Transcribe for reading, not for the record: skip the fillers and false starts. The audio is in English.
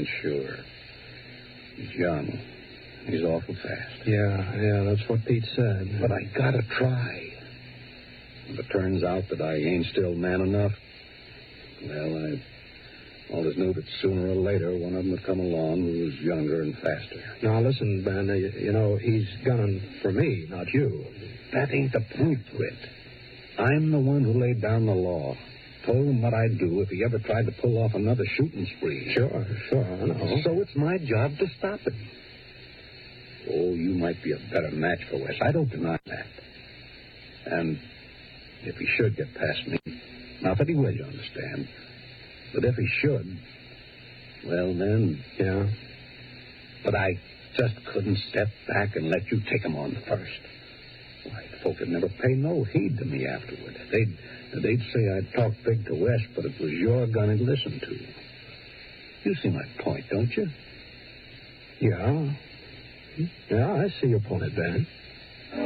ain't sure. He's young. He's awful fast. Yeah, that's what Pete said. But I gotta try. If it turns out that I ain't still man enough, well, I always knew that sooner or later one of them would come along who was younger and faster. Now, listen, Ben, he's gunning for me, not you. That ain't the point, Britt. I'm the one who laid down the law. Told him what I'd do if he ever tried to pull off another shooting spree. Sure, I know. So it's my job to stop him. Oh, you might be a better match for Wes. I don't deny that. And if he should get past me, not that he will, you understand, but if he should, well, then... Yeah? But I just couldn't step back and let you take him on first. Why, folk would never pay no heed to me afterward. They'd say I'd talk big to Wes, but it was your gun he'd listen to. You see my point, don't you? Yeah, I see your point, Ben.